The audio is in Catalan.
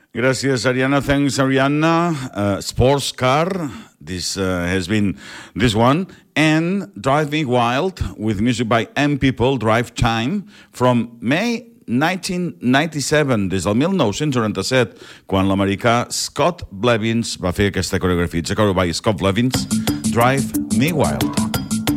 Gràcies, Ariana. Thanks, Ariana. Sports car. This has been this one. And Drive Me Wild with music by M People, Drive Time, from May 1997, des del 1997, quan l'americà Scott Blevins va fer aquesta coreografia. It's a coreography by Scott Blevins, Drive Me Wild.